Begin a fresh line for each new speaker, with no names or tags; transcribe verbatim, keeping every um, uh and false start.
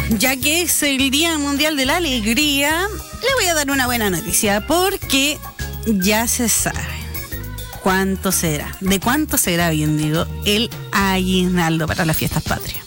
ya que es el Día Mundial de la Alegría, le voy a dar una buena noticia, porque ya se sabe cuánto será, de cuánto será, bien digo, el aguinaldo para las fiestas patrias.